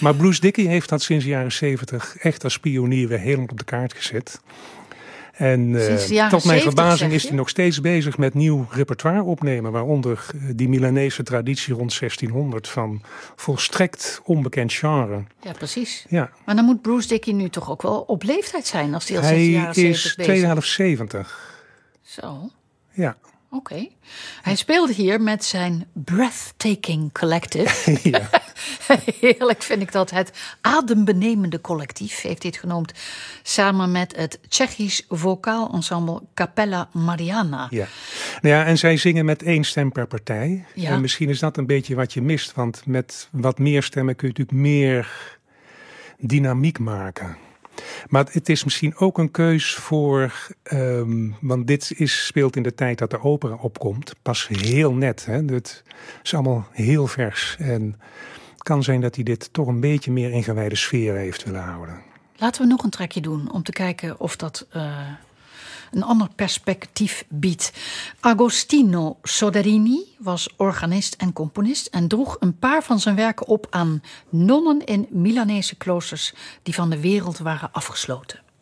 Maar Bruce Dickey heeft dat sinds de jaren 70 echt als pionier weer helemaal op de kaart gezet. En tot mijn verbazing is hij nog steeds bezig met nieuw repertoire opnemen. Waaronder die Milanese traditie rond 1600 van volstrekt onbekend genre. Ja, precies. Ja. Maar dan moet Bruce Dickey nu toch ook wel op leeftijd zijn als hij al sinds de jaren 70 bezig is. Hij is 270. Zo. Ja. Oké. Hij speelde hier met zijn Breathtaking Collective. Ja. Heerlijk vind ik dat. Het adembenemende collectief heeft dit genoemd. Samen met het Tsjechisch vocaal ensemble Capella Mariana. Ja. Nou ja, en zij zingen met 1 stem per partij. Ja. En misschien is dat een beetje wat je mist. Want met wat meer stemmen kun je natuurlijk meer dynamiek maken. Maar het is misschien ook een keus voor, want dit speelt in de tijd dat de opera opkomt. Pas heel net, hè? Het is allemaal heel vers. En het kan zijn dat hij dit toch een beetje meer ingewijde sfeer heeft willen houden. Laten we nog een trekje doen om te kijken of dat een ander perspectief biedt. Agostino Soderini was organist en componist en droeg een paar van zijn werken op aan nonnen in Milanese kloosters die van de wereld waren afgesloten.